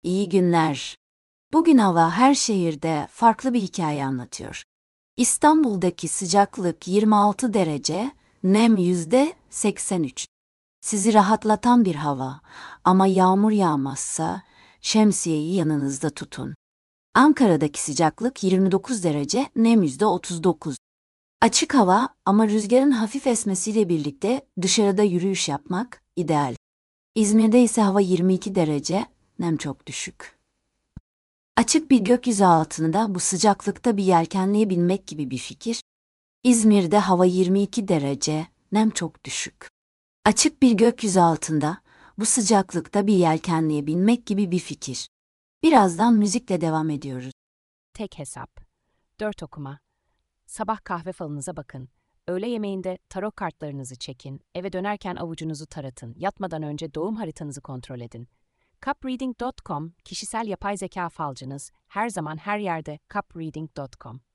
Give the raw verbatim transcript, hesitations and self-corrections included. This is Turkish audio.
İyi günler. Bugün hava her şehirde farklı bir hikaye anlatıyor. İstanbul'daki sıcaklık yirmi altı derece, nem yüzde seksen üç. Sizi rahatlatan bir hava ama yağmur yağmazsa şemsiyeyi yanınızda tutun. Ankara'daki sıcaklık yirmi dokuz derece, nem yüzde otuz dokuz. Açık hava ama rüzgarın hafif esmesiyle birlikte dışarıda yürüyüş yapmak ideal. İzmir'de ise hava yirmi iki derece, nem çok düşük. Açık bir gökyüzü altında bu sıcaklıkta bir yelkenliğe binmek gibi bir fikir. İzmir'de hava yirmi iki derece, nem çok düşük. Açık bir gökyüzü altında bu sıcaklıkta bir yelkenliğe binmek gibi bir fikir. Birazdan müzikle devam ediyoruz. Tek hesap. Dört okuma. Sabah kahve falınıza bakın. Öğle yemeğinde tarot kartlarınızı çekin. Eve dönerken avucunuzu taratın. Yatmadan önce doğum haritanızı kontrol edin. cupreading nokta com kişisel yapay zeka falcınız. Her zaman her yerde cupreading nokta com.